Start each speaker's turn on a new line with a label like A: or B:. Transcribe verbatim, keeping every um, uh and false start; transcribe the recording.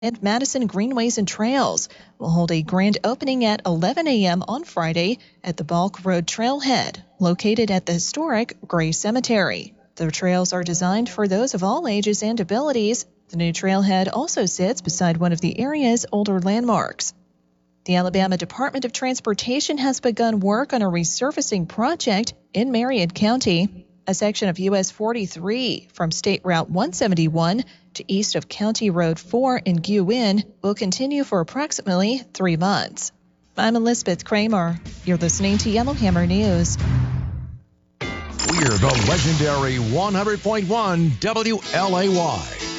A: and Madison Greenways and Trails will hold a grand opening at eleven a.m. on Friday at the Balk Road Trailhead, located at the historic Gray Cemetery. The trails are designed for those of all ages and abilities. The new trailhead also sits beside one of the area's older landmarks. The Alabama Department of Transportation has begun work on a resurfacing project in Marion County. A section of U S forty-three from State Route one seventy-one to east of County Road four in Guin will continue for approximately three months. I'm Elizabeth Kramer. You're listening to Yellowhammer News.
B: We're the legendary one hundred point one W L A Y.